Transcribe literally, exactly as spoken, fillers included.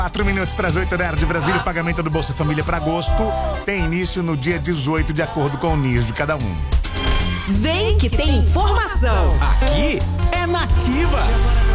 Quatro minutos para as oito da tarde, Brasília. O pagamento do Bolsa Família para agosto tem início no dia dezoito, de acordo com o N I S de cada um. Vem que tem informação. Aqui é Nativa.